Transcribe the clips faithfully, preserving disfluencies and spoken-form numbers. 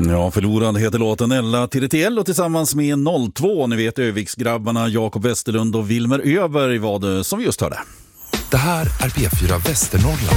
Ja, förlorad heter låten Ella Tiritiello tillsammans med noll två. Ni vet Öviksgrabbarna Jakob Westerlund och Wilmer Öberg var det som vi just hörde. Det här är P fyra Västernorrland.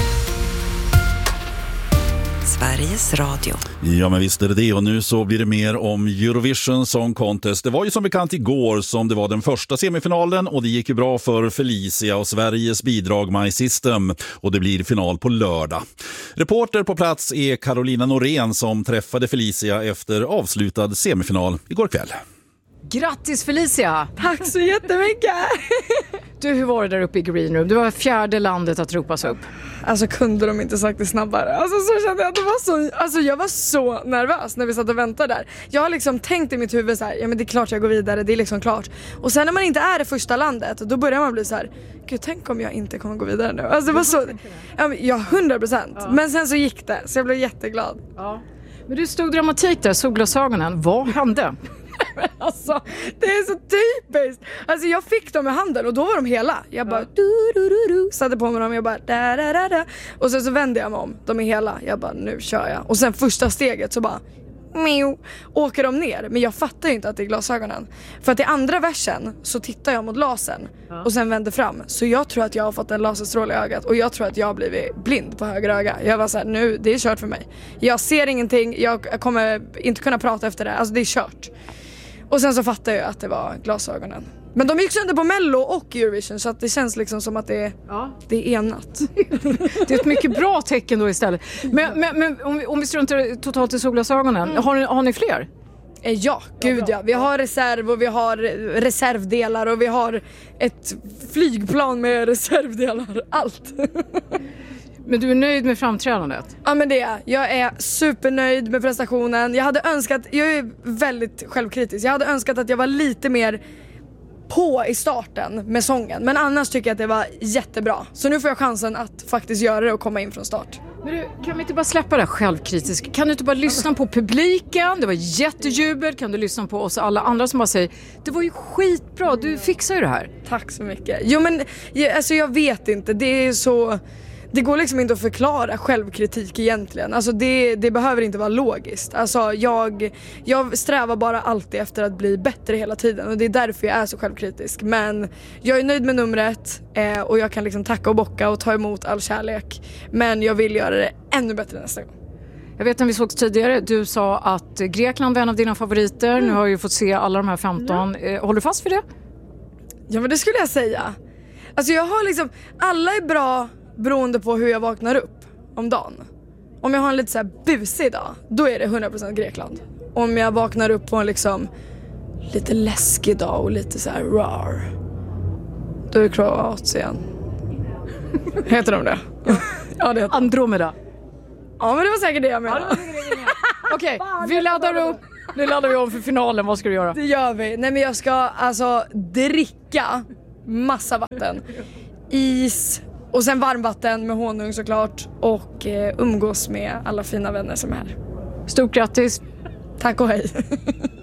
Sveriges Radio. Ja, men visst är det det. Och nu så blir det mer om Eurovision Song Contest. Det var ju som bekant igår som det var den första semifinalen och det gick ju bra för Felicia och Sveriges bidrag My System. Och det blir final på lördag. Reporter på plats är Carolina Norén som träffade Felicia efter avslutad semifinal igår kväll. Grattis Felicia! Tack så jättemycket! Du, hur var det där uppe i Green Room? Du var fjärde landet att ropas upp. Alltså kunde de inte sagt det snabbare? Alltså så kände jag att det var så... Alltså jag var så nervös när vi satt och väntade där. Jag har liksom tänkt i mitt huvud så här, ja men det är klart jag går vidare, det är liksom klart. Och sen när man inte är det första landet, då börjar man bli så här, gud tänk om jag inte kommer gå vidare nu. Alltså det var så... Ja, hundra procent. Ja. Men sen så gick det, så jag blev jätteglad. Ja. Men du stod dramatik där, solglasögonen. Vad hände? Men alltså, det är så typiskt. Alltså jag fick dem i handen och då var de hela. Jag bara du du du du satte på mig dem, jag bara da da da da. Och sen så vände jag mig om. De är hela. Jag bara nu kör jag. Och sen första steget så bara miu, åker de ner. Men jag fattar ju inte att det är glasögonen. För att i andra versen så tittar jag mot lasern och sen vänder fram. Så jag tror att jag har fått en laserstrål i ögat. Och jag tror att jag har blivit blind på höger öga. Jag var så här, nu, det är kört för mig. Jag ser ingenting, jag kommer inte kunna prata efter det. Alltså det är kört. Och sen så fattade jag att det var glasögonen. Men de gick sönder på Mello och Eurovision, så att det känns liksom som att det är, ja. det är enat. Det är ett mycket bra tecken då istället. Men, men, men om, vi, om vi struntar totalt i solglasögonen, mm. har, ni, har ni fler? Ja, gud ja. Vi har reserv och vi har reservdelar och vi har ett flygplan med reservdelar. Allt. Men du är nöjd med framträdandet? Ja men det är jag. är supernöjd med prestationen. Jag hade önskat, jag är väldigt självkritisk. Jag hade önskat att jag var lite mer på i starten med sången. Men annars tycker jag att det var jättebra. Så nu får jag chansen att faktiskt göra det och komma in från start. Men du, kan vi inte bara släppa det självkritiska? Kan du inte bara lyssna på publiken? Det var jättejubel. Kan du lyssna på oss alla andra som bara säger det var ju skitbra, du fixar ju det här. Tack så mycket. Jo men alltså jag vet inte, det är så... Det går liksom inte att förklara självkritik egentligen. Alltså det, det behöver inte vara logiskt. Alltså jag, jag strävar bara alltid efter att bli bättre hela tiden. Och det är därför jag är så självkritisk. Men jag är nöjd med numret. Eh, och jag kan liksom tacka och bocka och ta emot all kärlek. Men jag vill göra det ännu bättre nästa gång. Jag vet när vi sågs tidigare, du sa att Grekland var en av dina favoriter. Mm. Nu har jag ju fått se alla de här femton. Mm. Eh, håller du fast vid det? Ja men det skulle jag säga. Alltså jag har liksom, alla är bra... beroende på hur jag vaknar upp om dagen. Om jag har en lite så här busig dag, då är det hundra procent Grekland. Om jag vaknar upp på en liksom lite läskig dag och lite så här rar, då är det Kroatien. Heter de det? Ja, det heter Andromeda. Ja, men det var säkert det jag menade. Ja, okej, okay, vi laddar upp. Nu laddar vi om för finalen. Vad ska du göra? Det gör vi. Nej men jag ska alltså dricka massa vatten. Is... Och sen varmvatten med honung såklart. Och eh, umgås med alla fina vänner som är här. Stort grattis. Tack och hej.